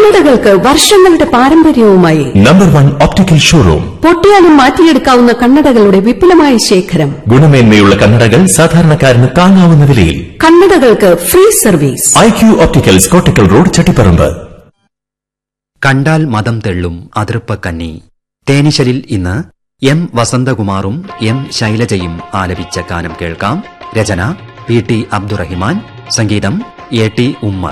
കണ്ണടകൾക്ക് വർഷങ്ങളുടെ പാരമ്പര്യവുമായി number 1 optical showroom. പൊട്ടിയാലും മാറ്റിയെടുക്കാവുന്ന കണ്ണടകളുടെ വിപുലമായ ശേഖരം. ഗുണമേന്മയുള്ള കണ്ണടകൾ സാധാരണക്കാരന് താങ്ങാവുന്ന വിലയിൽ. കണ്ണടകൾക്ക് free service. IQ opticals, Kottakkal road, Chattiparamba. കണ്ടാൽ മദം തെള്ളും അതിർപ്പക്കന്നി. തേനിശലിൽ ഇന്ന് എം വസന്തകുമാറും എം ശൈലജയും ആലപിച്ച ഗാനം കേൾക്കാം. രചന PT അബ്ദുറഹിമാൻ, സംഗീതം AT ഉമ്മർ.